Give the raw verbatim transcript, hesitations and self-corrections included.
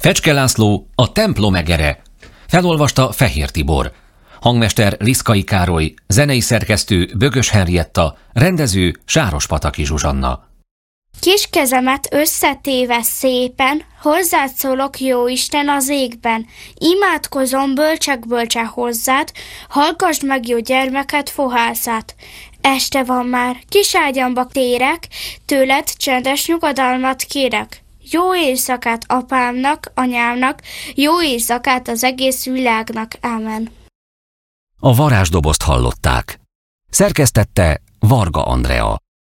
Fecske László, a templom egere. Felolvasta Fehér Tibor. Hangmester Liszkai Károly, zenei szerkesztő Bögös Henrietta, rendező Sárospataki Zsuzsanna. Kis kezemet összetéve szépen, hozzád szólok, Jóisten az égben. Imádkozom bölcsek-bölcse hozzád, hallgasd meg, jó gyermeket, fohászát. Este van már, kis ágyamba térek, tőled csendes nyugodalmat kérek. Jó éjszakát apámnak, anyámnak, jó éjszakát az egész világnak. Ámen. A varázsdobozt hallották. Szerkesztette Varga Andrea.